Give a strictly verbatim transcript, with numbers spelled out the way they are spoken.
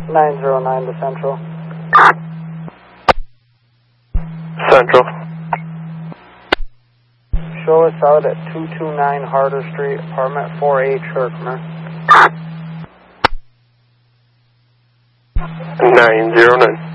nine zero nine to Central. Central. Show us out at two two nine Harder Street, apartment four H, Herkimer. nine zero nine.